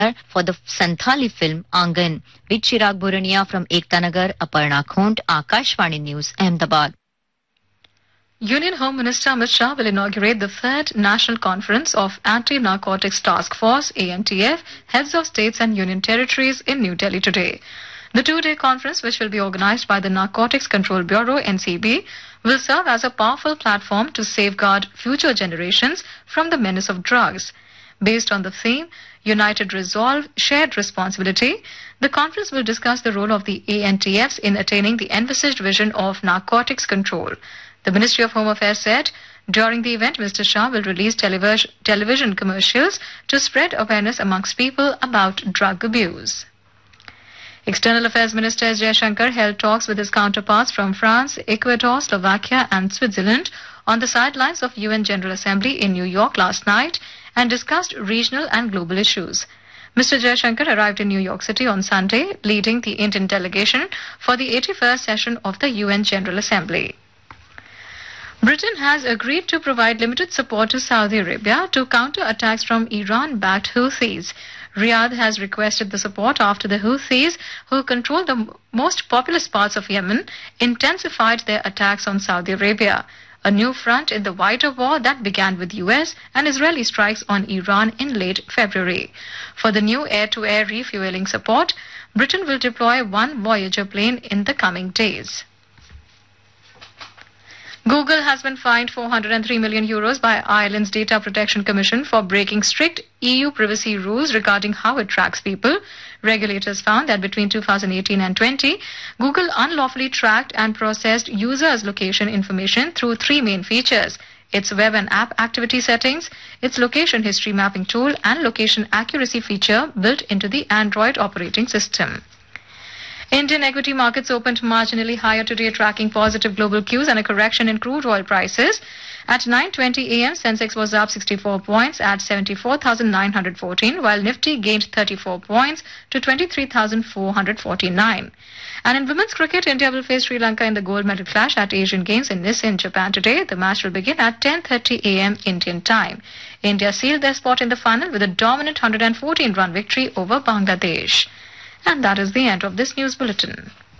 for the Santhali film Angan. With Chirag Burania from Ektanagar, Aparna Khont, Akashvani News, Ahmedabad. Union Home Minister Amit Shah will inaugurate the third National Conference of Anti-Narcotics Task Force (ANTF) heads of states and union territories in New Delhi today. The two-day conference, which will be organized by the Narcotics Control Bureau (NCB), will serve as a powerful platform to safeguard future generations from the menace of drugs. Based on the theme, United Resolve, Shared Responsibility, the conference will discuss the role of the ANTFs in attaining the envisaged vision of narcotics control. The Ministry of Home Affairs said during the event, Mr. Shah will release television commercials to spread awareness amongst people about drug abuse. External Affairs Minister S. Jaishankar held talks with his counterparts from France, Ecuador, Slovakia and Switzerland on the sidelines of UN General Assembly in New York last night and discussed regional and global issues. Mr. Jaishankar arrived in New York City on Sunday, leading the Indian delegation for the 81st session of the UN General Assembly. Britain has agreed to provide limited support to Saudi Arabia to counter attacks from Iran-backed Houthis. Riyadh has requested the support after the Houthis, who control the most populous parts of Yemen, intensified their attacks on Saudi Arabia, a new front in the wider war that began with US and Israeli strikes on Iran in late February. For the new air-to-air refueling support, Britain will deploy one Voyager plane in the coming days. Google has been fined €403 million by Ireland's Data Protection Commission for breaking strict EU privacy rules regarding how it tracks people. Regulators found that between 2018 and 20, Google unlawfully tracked and processed users' location information through three main features: its web and app activity settings, its location history mapping tool, and location accuracy feature built into the Android operating system. Indian equity markets opened marginally higher today, tracking positive global cues and a correction in crude oil prices. At 9:20 a.m., Sensex was up 64 points at 74,914, while Nifty gained 34 points to 23,449. And in women's cricket, India will face Sri Lanka in the gold medal clash at Asian Games in Nice in Japan today. The match will begin at 10:30 a.m. Indian time. India sealed their spot in the final with a dominant 114-run victory over Bangladesh. And that is the end of this news bulletin.